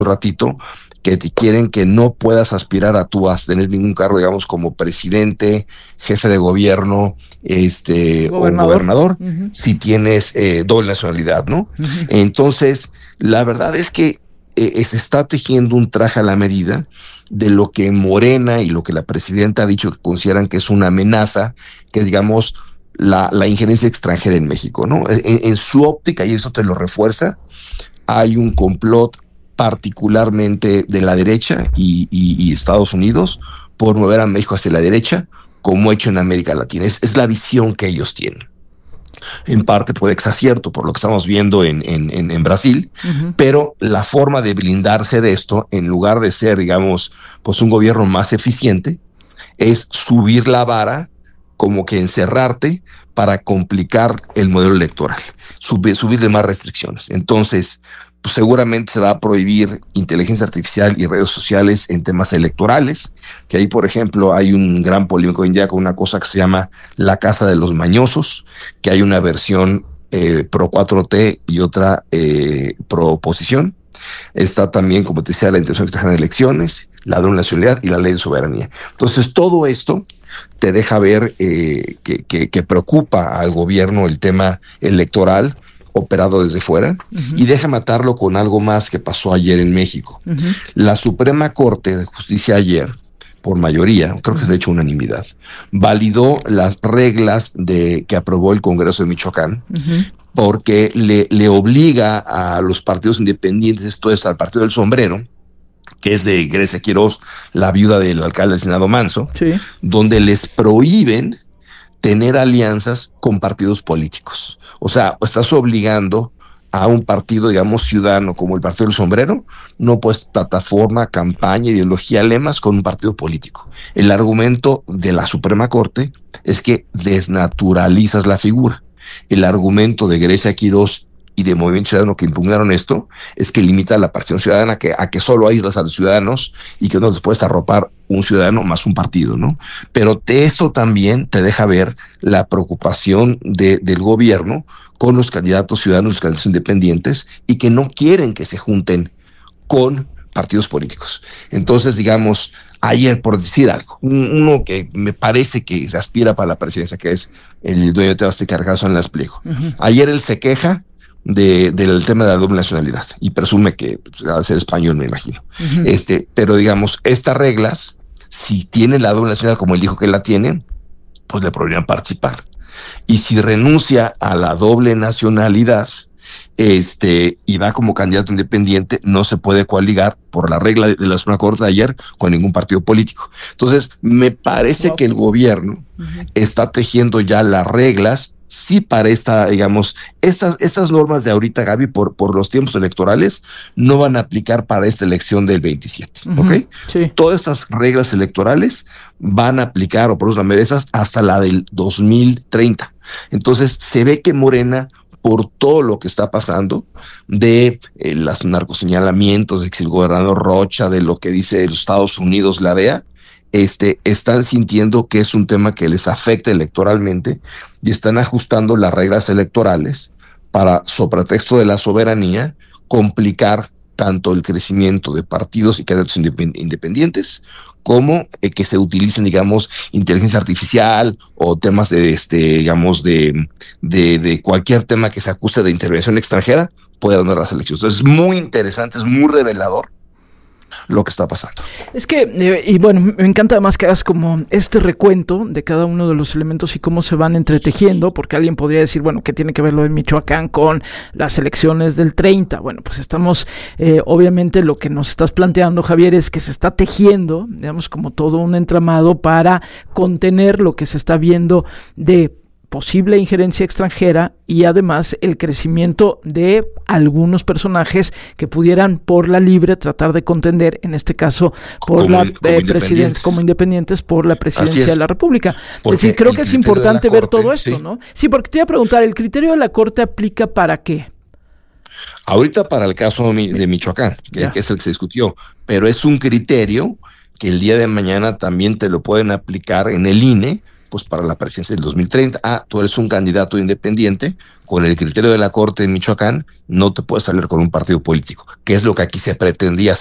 ratito, que te quieren que no puedas aspirar a tener ningún cargo, digamos, como presidente, jefe de gobierno, o gobernador, si tienes doble nacionalidad, ¿no? Entonces, la verdad es que se está tejiendo un traje a la medida de lo que Morena y lo que la presidenta ha dicho que consideran que es una amenaza, que digamos la injerencia extranjera en México, ¿no? En su óptica, y eso te lo refuerza, hay un complot particularmente de la derecha y Estados Unidos por mover a México hacia la derecha, como hecho en América Latina. Es la visión que ellos tienen. En parte puede que sea cierto por lo que estamos viendo en Brasil, pero la forma de blindarse de esto, en lugar de ser, digamos, pues un gobierno más eficiente, es subir la vara, como que encerrarte para complicar el modelo electoral, subirle más restricciones. Entonces, pues seguramente se va a prohibir inteligencia artificial y redes sociales en temas electorales, que ahí, por ejemplo, hay un gran polémico en día con una cosa que se llama la Casa de los Mañosos, que hay una versión pro 4T y otra pro oposición. Está también, como te decía, la intención extranjera de elecciones, la doble nacionalidad y la ley de soberanía. Entonces, todo esto te deja ver que preocupa al gobierno el tema electoral operado desde fuera, y deja matarlo con algo más que pasó ayer en México. La Suprema Corte de Justicia ayer, por mayoría, creo que es de hecho unanimidad, validó las reglas que aprobó el Congreso de Michoacán, porque le obliga a los partidos independientes, esto es al Partido del Sombrero, que es de Grecia Quiroz, la viuda del alcalde del Senado Manso, donde les prohíben tener alianzas con partidos políticos. O sea, estás obligando a un partido, digamos, ciudadano como el Partido del Sombrero, no pues plataforma, campaña, ideología, lemas con un partido político. El argumento de la Suprema Corte es que desnaturalizas la figura. El argumento de Grecia Quiroz y de Movimiento Ciudadano que impugnaron esto es que limita la participación ciudadana a que solo aíslas a los ciudadanos y que no les puedes arropar un ciudadano más un partido, ¿no? Pero esto también te deja ver la preocupación del gobierno con los candidatos ciudadanos, los candidatos independientes, y que no quieren que se junten con partidos políticos. Entonces, digamos, ayer, por decir algo, uno que me parece que se aspira para la presidencia, que es el dueño de TV Azteca, Ricardo Salinas Pliego. Ayer él se queja del tema de la doble nacionalidad y presume que va a ser español, me imagino. Pero digamos, estas reglas, si tiene la doble nacionalidad como él dijo que la tiene, pues le prohibirán participar. Y si renuncia a la doble nacionalidad, y va como candidato independiente, no se puede coaligar por la regla de la Suprema Corte de ayer con ningún partido político. Entonces, me parece que el gobierno está tejiendo ya las reglas. Sí, para estas normas de ahorita, Gaby, por los tiempos electorales, no van a aplicar para esta elección del 27, ¿ok? Sí. Todas estas reglas electorales van a aplicar, o por eso esas, hasta la del 2030. Entonces, se ve que Morena, por todo lo que está pasando, de los narcoseñalamientos, de que el gobernador Rocha, de lo que dice los Estados Unidos, la DEA, están sintiendo que es un tema que les afecta electoralmente y están ajustando las reglas electorales para, sobre pretexto de la soberanía, complicar tanto el crecimiento de partidos y candidatos independientes como que se utilicen, digamos, inteligencia artificial o temas de cualquier tema que se acuse de intervención extranjera, puede ganar las elecciones. Entonces, es muy interesante, es muy revelador lo que está pasando. Es que, y bueno, me encanta además que hagas como este recuento de cada uno de los elementos y cómo se van entretejiendo, porque alguien podría decir, bueno, ¿qué tiene que ver lo de Michoacán con las elecciones del 30? Bueno, pues estamos, obviamente lo que nos estás planteando, Javier, es que se está tejiendo, digamos, como todo un entramado para contener lo que se está viendo de posible injerencia extranjera y además el crecimiento de algunos personajes que pudieran por la libre tratar de contender, en este caso por como independientes por la presidencia de la República. Es decir, creo que es importante ver todo esto, ¿no? Sí, porque te iba a preguntar, ¿el criterio de la Corte aplica para qué? Ahorita para el caso de Michoacán, que es el que se discutió, pero es un criterio que el día de mañana también te lo pueden aplicar en el INE pues para la presidencia del 2030. Tú eres un candidato independiente, con el criterio de la Corte en Michoacán, no te puedes salir con un partido político, que es lo que aquí se pretendía hacer.